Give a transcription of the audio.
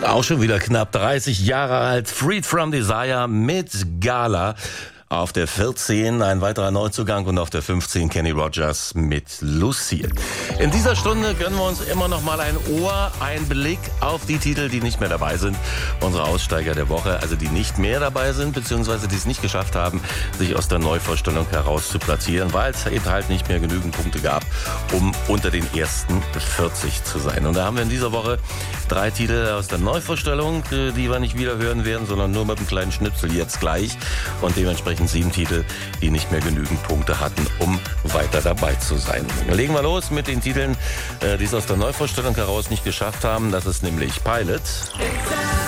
Auch schon wieder knapp 30 Jahre alt. Freed from Desire mit Gala. Auf der 14 ein weiterer Neuzugang und auf der 15 Kenny Rogers mit Lucille. In dieser Stunde gönnen wir uns immer noch mal ein Ohr, einen Blick auf die Titel, die nicht mehr dabei sind. Unsere Aussteiger der Woche, also die nicht mehr dabei sind, beziehungsweise die es nicht geschafft haben, sich aus der Neuvorstellung heraus zu platzieren, weil es eben halt nicht mehr genügend Punkte gab, um unter den ersten 40 zu sein. Und da haben wir in dieser Woche 3 Titel aus der Neuvorstellung, die wir nicht wieder hören werden, sondern nur mit einem kleinen Schnipsel jetzt gleich. Und dementsprechend 7 Titel, die nicht mehr genügend Punkte hatten, um weiter dabei zu sein. Legen wir los mit den Titeln, die es aus der Neuvorstellung heraus nicht geschafft haben. Das ist nämlich Pilot.